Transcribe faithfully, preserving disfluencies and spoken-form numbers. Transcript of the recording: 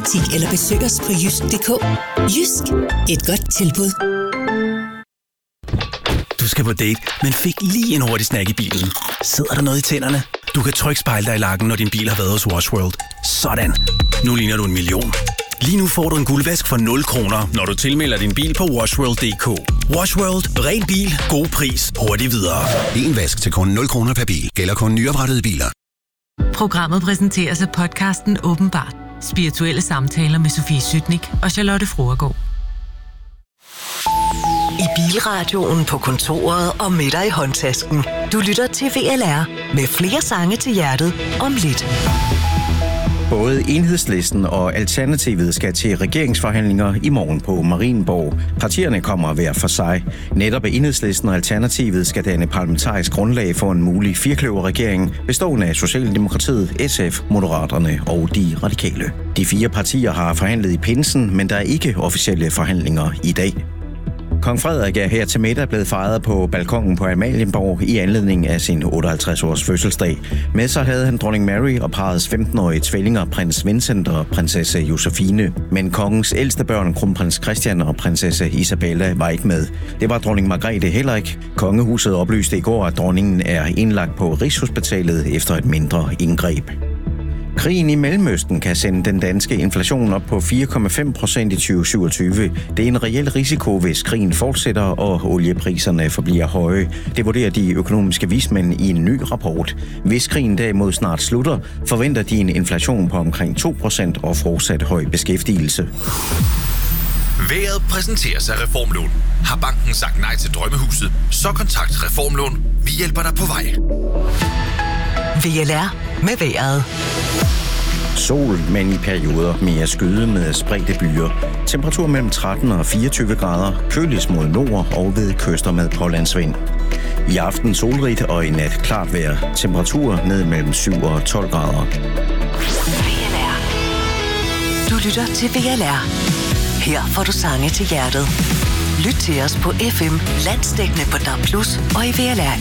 nærbutik eller besøg os på jysk punktum d k. Jysk. Et godt tilbud. Du skal på date, men fik lige en hurtig snack i bilen. Sidder der noget i tænderne? Du kan trykke spejle dig i lakken, når din bil har været hos Wash World. Sådan. Nu ligner du en million. Lige nu får du en guldvask for nul kroner, når du tilmelder din bil på wash world punktum d k. Wash World. Ren bil. God pris. Hurtigt videre. En vask til kun nul kroner per bil. Gælder kun nyoprettede biler. Programmet præsenteres af podcasten Åbenbart. Spirituelle samtaler med Sofie Sytnik og Charlotte Fruergaard. I bilradioen, på kontoret og med dig i håndtasken. Du lytter til V L R med flere sange til hjertet om lidt. Både Enhedslisten og Alternativet skal til regeringsforhandlinger i morgen på Marienborg. Partierne kommer hver for sig. Netop Enhedslisten og Alternativet skal danne parlamentarisk grundlag for en mulig firkløverregering, bestående af Socialdemokratiet, S F, Moderaterne og De Radikale. De fire partier har forhandlet i pinsen, men der er ikke officielle forhandlinger i dag. Kong Frederik er her til middag blevet fejret på balkongen på Amalienborg i anledning af sin otteoghalvtreds-års fødselsdag. Med sig havde han dronning Mary og parrets femten-årige tvillinger, prins Vincent og prinsesse Josefine. Men kongens ældste børn, kronprins Christian og prinsesse Isabella, var ikke med. Det var dronning Margrethe heller ikke. Kongehuset oplyste i går, at dronningen er indlagt på Rigshospitalet efter et mindre indgreb. Krigen i Mellemøsten kan sende den danske inflation op på fire komma fem procent i tyve syvogtyve. Det er en reel risiko, hvis krigen fortsætter og oliepriserne forbliver høje. Det vurderer de økonomiske vismænd i en ny rapport. Hvis krigen derimod snart slutter, forventer de en inflation på omkring to procent og fortsat høj beskæftigelse. Været præsenteres af Reformlån. Har banken sagt nej til drømmehuset, så kontakt Reformlån. Vi hjælper dig på vej. V L R med vejret. Sol, men i perioder mere skyde med spredte byer. Temperatur mellem tretten og fireogtyve grader, køligst mod nord og ved kyster med pålandsvind. I aften solrigt og i nat klart vejr. Temperatur ned mellem syv og tolv grader. V L R. Du lytter til V L R. Her får du sange til hjertet. Lyt til os på F M, landsdækkende på D A B plus og i V L R